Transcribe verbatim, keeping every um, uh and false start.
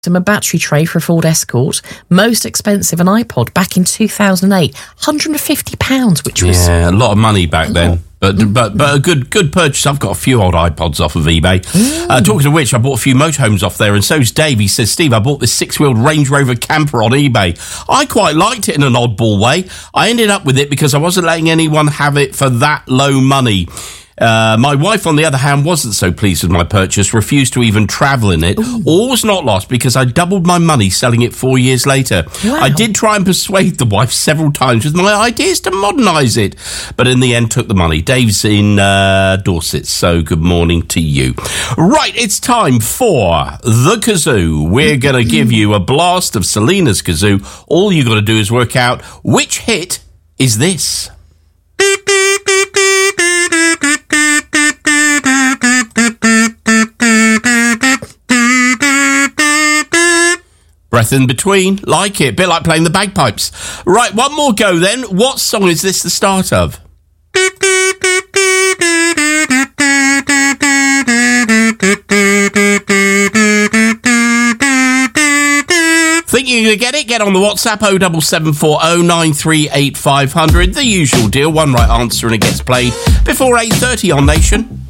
A battery tray for a Ford Escort, most expensive an iPod back in two thousand eight, one hundred fifty pounds, which was yeah, a lot of money back then. But but but a good good purchase. I've got a few old iPods off of eBay. Uh, talking of which, I bought a few motorhomes off there, and so's Dave. He says, Steve, I bought this six-wheeled Range Rover camper on eBay. I quite liked it in an oddball way. I ended up with it because I wasn't letting anyone have it for that low money. Uh, my wife, on the other hand, wasn't so pleased with my purchase, refused to even travel in it. Ooh. All was not lost because I doubled my money selling it four years later. Wow. I did try and persuade the wife several times with my ideas to modernise it, but in the end took the money. Dave's in uh, Dorset, so good morning to you. Right, it's time for the kazoo. We're going to give you a blast of Selena's kazoo. All you got to do is work out which hit is this. Breath in between, like it, bit like playing the bagpipes. Right, one more go then. What song is this the start of? Think you're going to get it? Get on the WhatsApp oh seven seven four oh nine three eight five hundred. The usual deal, one right answer and it gets played before eight thirty on Nation.